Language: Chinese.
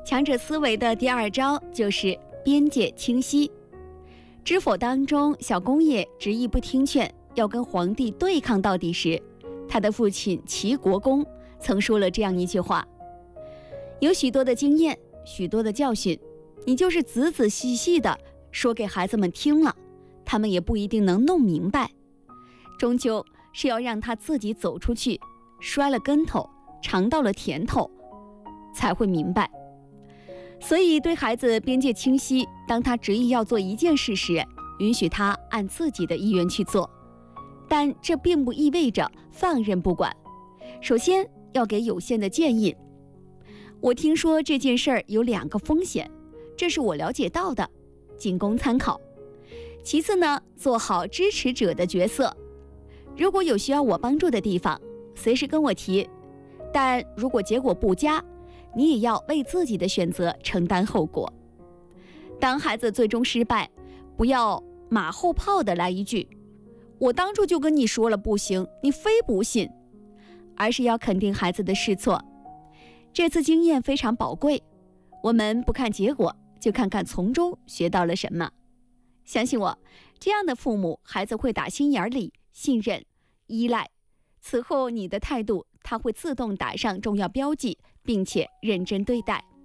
强者思维的第二招就是边界清晰。知否当中，小公爷执意不听劝，要跟皇帝对抗到底时，他的父亲齐国公曾说了这样一句话：有许多的经验，许多的教训，你就是仔仔细细的说给孩子们听了，他们也不一定能弄明白，终究是要让他自己走出去，摔了跟头，尝到了甜头，才会明白。所以对孩子边界清晰，当他执意要做一件事时，允许他按自己的意愿去做，但这并不意味着放任不管。首先要给有限的建议，我听说这件事儿有2个风险，这是我了解到的，仅供参考。其次呢，做好支持者的角色，如果有需要我帮助的地方，随时跟我提，但如果结果不佳，你也要为自己的选择承担后果。当孩子最终失败，不要马后炮的来一句我当初就跟你说了不行，你非不信，而是要肯定孩子的试错。这次经验非常宝贵，我们不看结果，就看看从中学到了什么。相信我，这样的父母，孩子会打心眼里信任、依赖，此后你的态度他会自动打上重要标记，并且认真对待。